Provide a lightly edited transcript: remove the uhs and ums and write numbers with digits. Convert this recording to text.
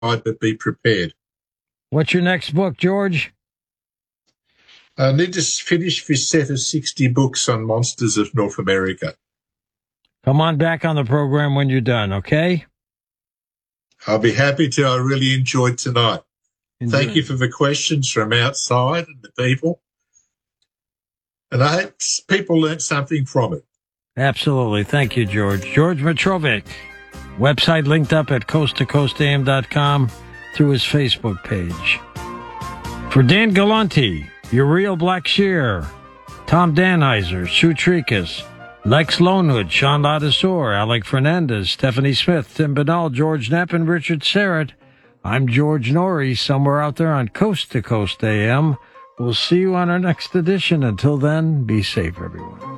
but be prepared. What's your next book, George? I need to finish this set of 60 books on monsters of North America. Come on back on the program when you're done, okay? I'll be happy to. I really enjoyed tonight. Thank you for the questions from outside and the people. And I hope people learned something from it. Absolutely. Thank you, George. George Mitrovic. Website linked up at coasttocoastam.com through his Facebook page. For Dan Galanti, Uriel Blackshear, Tom Danheiser, Sue Trikas, Lex Lonewood, Sean Ladisor, Alec Fernandez, Stephanie Smith, Tim Banal, George Knapp, and Richard Serrett, I'm George Norrie, somewhere out there on Coast to Coast AM. We'll see you on our next edition. Until then, be safe, everyone.